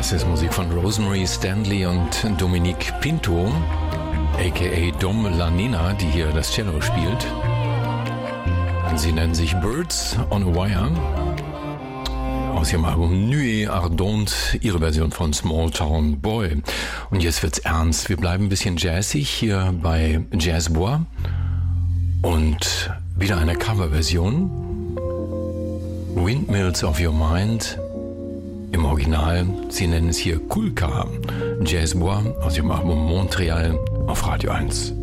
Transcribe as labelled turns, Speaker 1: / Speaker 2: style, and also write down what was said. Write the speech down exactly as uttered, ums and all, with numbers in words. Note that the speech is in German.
Speaker 1: Das ist Musik von Rosemary Stanley und Dominique Pinto, aka Dom La Nina, die hier das Cello spielt. Sie nennen sich Birds on a Wire. Aus ihrem Album Nuit Ardente, ihre Version von Small Town Boy. Und jetzt wird's ernst. Wir bleiben ein bisschen jazzig hier bei Jazz Bois. Und wieder eine Coverversion. Windmills of Your Mind. Im Original, sie nennen es hier Kulka. Jazz Bois aus ihrem Album Montreal auf Radio eins.